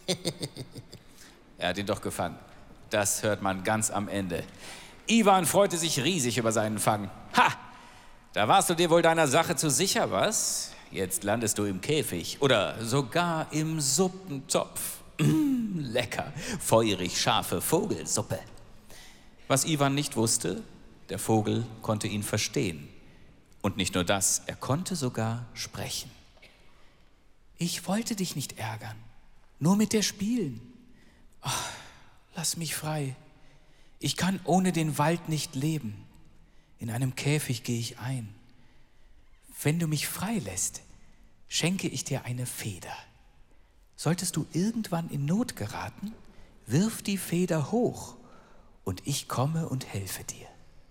Er hat ihn doch gefangen. Das hört man ganz am Ende. Iwan freute sich riesig über seinen Fang. Ha! Da warst du dir wohl deiner Sache zu sicher, was? Jetzt landest du im Käfig oder sogar im Suppentopf. Lecker, feurig scharfe Vogelsuppe. Was Iwan nicht wusste, der Vogel konnte ihn verstehen. Und nicht nur das, er konnte sogar sprechen. Ich wollte dich nicht ärgern, nur mit dir spielen. Ach, lass mich frei. Ich kann ohne den Wald nicht leben. In einem Käfig gehe ich ein. Wenn du mich frei lässt, schenke ich dir eine Feder. Solltest du irgendwann in Not geraten, wirf die Feder hoch und ich komme und helfe dir.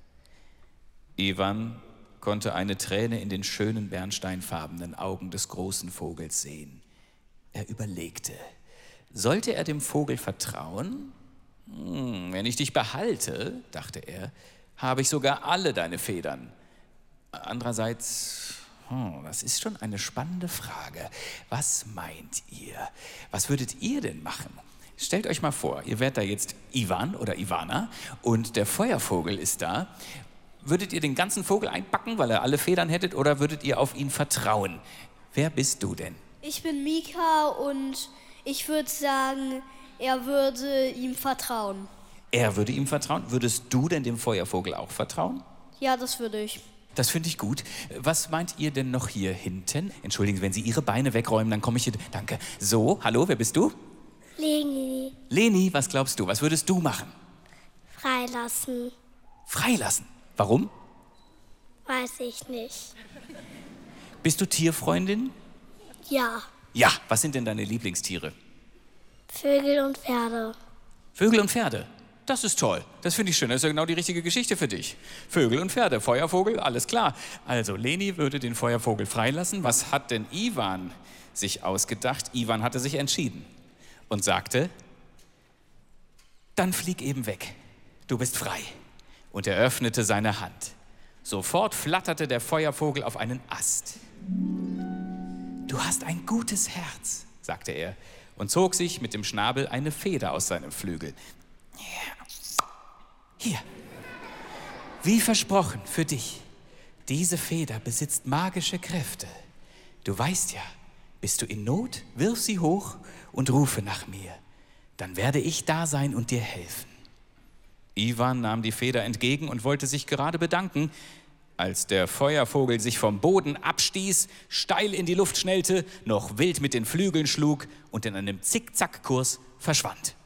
Iwan konnte eine Träne in den schönen bernsteinfarbenen Augen des großen Vogels sehen. Er überlegte, sollte er dem Vogel vertrauen? Wenn ich dich behalte, dachte er, habe ich sogar alle deine Federn. Andererseits, das ist schon eine spannende Frage. Was meint ihr? Was würdet ihr denn machen? Stellt euch mal vor, ihr wärt da jetzt Iwan oder Ivana und der Feuervogel ist da. Würdet ihr den ganzen Vogel einpacken, weil er alle Federn hättet, oder würdet ihr auf ihn vertrauen? Wer bist du denn? Ich bin Mika und ich würde sagen, er würde ihm vertrauen. Er würde ihm vertrauen? Würdest du denn dem Feuervogel auch vertrauen? Ja, das würde ich. Das finde ich gut. Was meint ihr denn noch hier hinten? Entschuldigen Sie, wenn Sie Ihre Beine wegräumen, dann komme ich hier... Danke. So, hallo, wer bist du? Leni. Leni, was glaubst du? Was würdest du machen? Freilassen. Freilassen? Warum? Weiß ich nicht. Bist du Tierfreundin? Ja. Ja. Was sind denn deine Lieblingstiere? Vögel und Pferde. Vögel und Pferde. Das ist toll. Das finde ich schön. Das ist ja genau die richtige Geschichte für dich. Vögel und Pferde, Feuervogel, alles klar. Also, Leni würde den Feuervogel freilassen. Was hat denn Iwan sich ausgedacht? Iwan hatte sich entschieden und sagte, dann flieg eben weg. Du bist frei. Und er öffnete seine Hand. Sofort flatterte der Feuervogel auf einen Ast. Du hast ein gutes Herz, sagte er und zog sich mit dem Schnabel eine Feder aus seinem Flügel. Hier, wie versprochen, für dich. Diese Feder besitzt magische Kräfte. Du weißt ja, bist du in Not, wirf sie hoch und rufe nach mir. Dann werde ich da sein und dir helfen. Iwan nahm die Feder entgegen und wollte sich gerade bedanken, als der Feuervogel sich vom Boden abstieß, steil in die Luft schnellte, noch wild mit den Flügeln schlug und in einem Zickzackkurs verschwand.